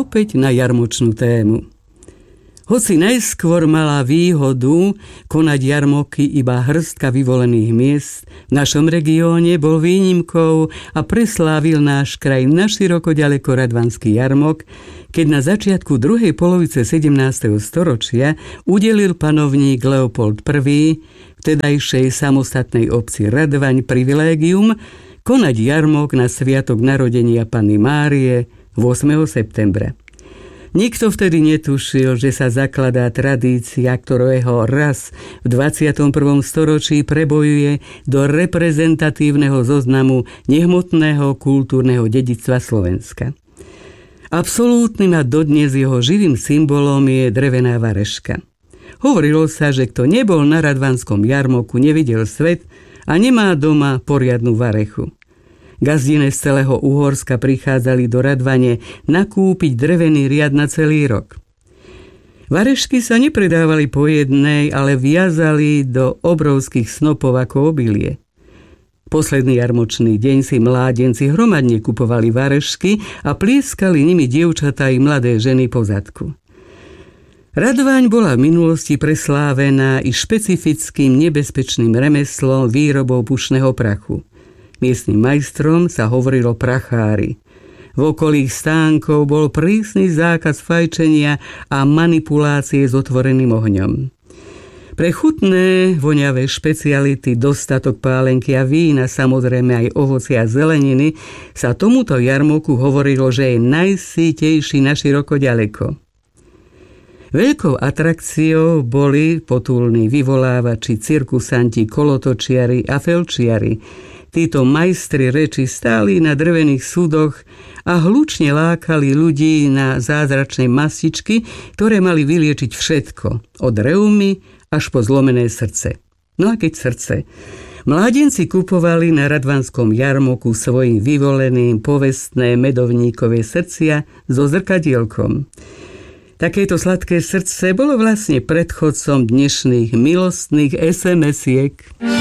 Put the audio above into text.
opäť na jarmočnú tému. Hoci najskôr mala výhodu konať jarmoky iba hrstka vyvolených miest, v našom regióne bol výnimkou a preslávil náš kraj naširoko ďaleko radvanský jarmok, keď na začiatku druhej polovice 17. storočia udelil panovník Leopold I. vtedajšej samostatnej obci Radvaň privilégium konať jarmok na sviatok narodenia Panny Márie 8. septembra. Nikto vtedy netušil, že sa zakladá tradícia, ktorého raz v 21. storočí prebojuje do reprezentatívneho zoznamu nehmotného kultúrneho dedičstva Slovenska. Absolútnym a dodnes jeho živým symbolom je drevená vareška. Hovorilo sa, že kto nebol na radvanskom jarmoku, nevidel svet a nemá doma poriadnu varechu. Gazdine z celého Uhorska prichádzali do Radvane nakúpiť drevený riad na celý rok. Varešky sa nepredávali po jednej, ale viazali do obrovských snopov ako obilie. Posledný jarmočný deň si mládenci hromadne kupovali varešky a plieskali nimi dievčatá i mladé ženy po zadku. Radvaň bola v minulosti preslávená i špecifickým nebezpečným remeslom výrobou pušného prachu. Miestnym majstrom sa hovorilo prachári. V okolí stánkov bol prísny zákaz fajčenia a manipulácie s otvoreným ohňom. Pre chutné, voňavé špeciality, dostatok pálenky a vína, samozrejme aj ovocia a zeleniny, sa tomuto jarmoku hovorilo, že je najsýtejší naširoko ďaleko. Veľkou atrakciou boli potulní vyvolávači, cirkusanti, kolotočiari a felčiari. Títo majstri reči stáli na drevených súdoch a hlučne lákali ľudí na zázračné mastičky, ktoré mali vyliečiť všetko, od reumy až po zlomené srdce. No a keď srdce? Mládenci kupovali na radvanskom jarmoku svojim vyvoleným povestné medovníkové srdcia so zrkadielkom. Takéto sladké srdce bolo vlastne predchodcom dnešných milostných SMS-iek.